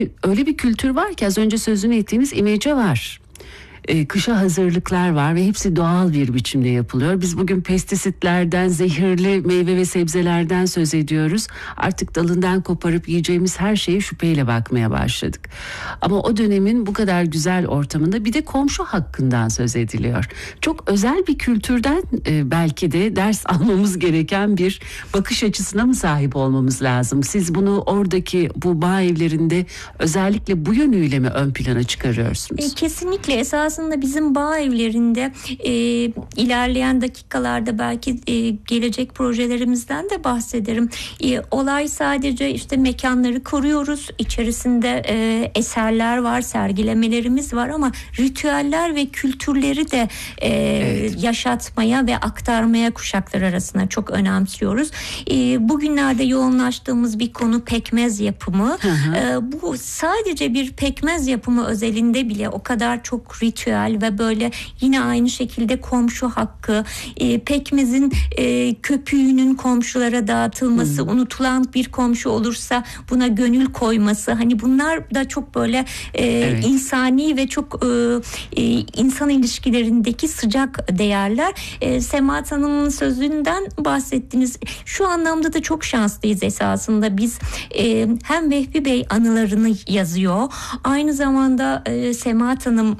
Öyle bir kültür var ki az önce sözünü ettiğiniz imece var. Kışa hazırlıklar var ve hepsi doğal bir biçimde yapılıyor. Biz bugün pestisitlerden, zehirli meyve ve sebzelerden söz ediyoruz. Artık dalından koparıp yiyeceğimiz her şeye şüpheyle bakmaya başladık. Ama o dönemin bu kadar güzel ortamında bir de komşu hakkından söz ediliyor. Çok özel bir kültürden belki de ders almamız gereken bir bakış açısına mı sahip olmamız lazım? Siz bunu oradaki bu bağ evlerinde özellikle bu yönüyle mi ön plana çıkarıyorsunuz? Kesinlikle. Esasında bizim bağ evlerinde ilerleyen dakikalarda belki gelecek projelerimizden de bahsederim. Olay sadece işte mekanları koruyoruz. İçerisinde eserler var, sergilemelerimiz var ama ritüeller ve kültürleri de evet, yaşatmaya ve aktarmaya kuşaklar arasında çok önemsiyoruz. Bugünlerde yoğunlaştığımız bir konu pekmez yapımı. Bu sadece bir pekmez yapımı özelinde bile o kadar çok ritüel ve böyle yine aynı şekilde komşu hakkı, pekmezin köpüğünün komşulara dağıtılması, unutulan bir komşu olursa buna gönül koyması, hani bunlar da çok böyle evet, insani ve çok insan ilişkilerindeki sıcak değerler. Semahat Hanım'ın sözünden bahsettiniz. Şu anlamda da çok şanslıyız esasında. Biz hem Vehbi Bey anılarını yazıyor, aynı zamanda Semahat Hanım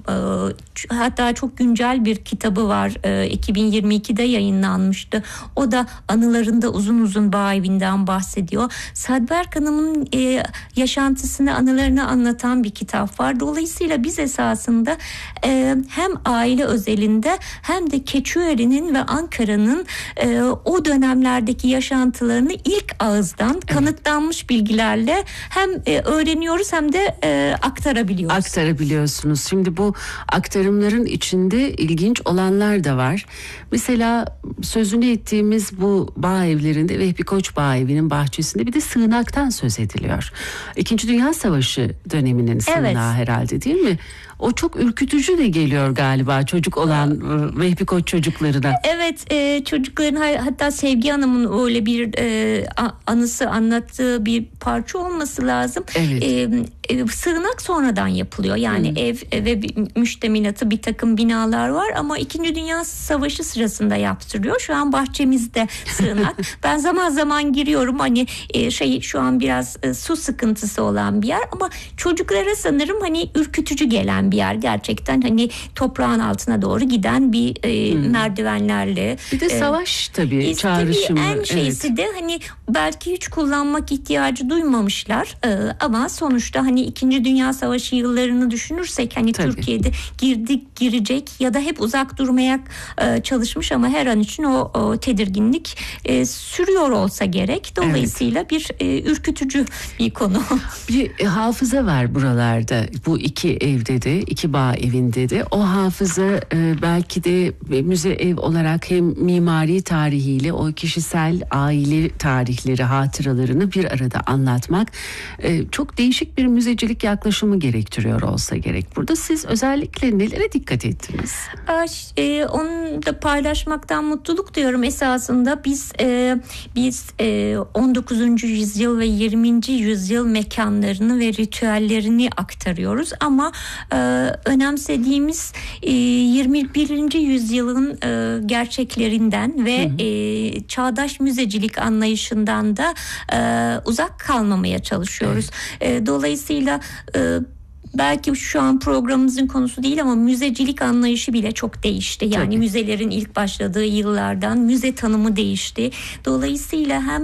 hatta çok güncel bir kitabı var, 2022'de yayınlanmıştı. O da anılarında uzun uzun bağ evinden bahsediyor. Sadberk Hanım'ın yaşantısını, anılarını anlatan bir kitap var. Dolayısıyla biz esasında hem aile özelinde hem de Keçiören'in ve Ankara'nın o dönemlerdeki yaşantılarını ilk ağızdan kanıtlanmış bilgilerle hem öğreniyoruz hem de aktarabiliyorsunuz. Şimdi bu aktarımların içinde ilginç olanlar da var. Mesela sözünü ettiğimiz bu bağ evlerinde, Vehbi Koç Bağ Evi'nin bahçesinde bir de sığınaktan söz ediliyor. İkinci Dünya Savaşı döneminin sığınağı, evet, herhalde, değil mi? O çok ürkütücü de geliyor galiba çocuk olan Vehbi Koç çocuklarına. Evet, çocukların, hatta Sevgi Hanım'ın öyle bir anısı anlattığı bir parça olması lazım. Evet. Sığınak sonradan yapılıyor. Yani ev ve müştemilatı bir takım binalar var ama 2. Dünya Savaşı sırasında yaptırılıyor. Şu an bahçemizde sığınak. Ben zaman zaman giriyorum, hani şu an biraz su sıkıntısı olan bir yer ama çocuklara sanırım hani ürkütücü gelen bir yer. Gerçekten hani toprağın altına doğru giden bir merdivenlerle. Bir de savaş tabii çağrışımı. En şeysi evet, de hani belki hiç kullanmak ihtiyacı duymamışlar ama sonuçta hani 2. Dünya Savaşı yıllarını düşünürsek hani tabii, Türkiye'de girecek ya da hep uzak durmaya çalışmış ama her an için o tedirginlik sürüyor olsa gerek. Dolayısıyla evet, bir ürkütücü bir konu. Bir hafıza var buralarda. Bu iki evde de, iki bağ evinde de. O hafıza belki de müze ev olarak hem mimari tarihiyle o kişisel aile tarihleri, hatıralarını bir arada anlatmak çok değişik bir müzecilik yaklaşımı gerektiriyor olsa gerek. Burada siz özellikle nelere dikkat ettiniz? Onu da paylaşmaktan mutluluk duyuyorum. Esasında biz 19. yüzyıl ve 20. yüzyıl mekanlarını ve ritüellerini aktarıyoruz ama önemsediğimiz 21. yüzyılın gerçeklerinden ve çağdaş müzecilik anlayışından da uzak kalmamaya çalışıyoruz. Evet. Dolayısıyla belki şu an programımızın konusu değil ama müzecilik anlayışı bile çok değişti. Yani tabii, müzelerin ilk başladığı yıllardan müze tanımı değişti. Dolayısıyla hem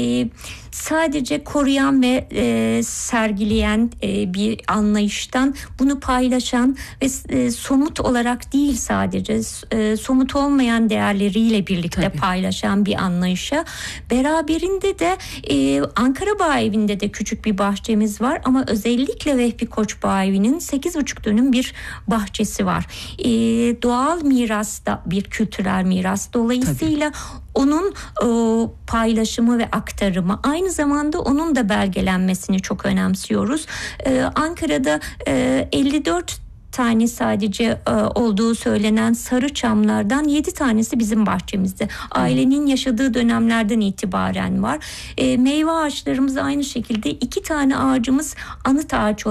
sadece koruyan ve sergileyen bir anlayıştan bunu paylaşan ve somut olarak değil, sadece somut olmayan değerleriyle birlikte tabii, paylaşan bir anlayışa. Beraberinde de Ankara Bağ Evi'nde de küçük bir bahçemiz var ama özellikle Vehbi Koç Bağ Evi'nin 8,5 dönüm bir bahçesi var. Doğal miras da bir kültürel miras. Dolayısıyla tabii, onun paylaşımı ve aktarımı, aynı zamanda onun da belgelenmesini çok önemsiyoruz. Ankara'da 54 tane sadece olduğu söylenen sarı çamlardan 7 tanesi bizim bahçemizde. Ailenin yaşadığı dönemlerden itibaren var. Meyve ağaçlarımız aynı şekilde 2 tane ağacımız anıt ağaç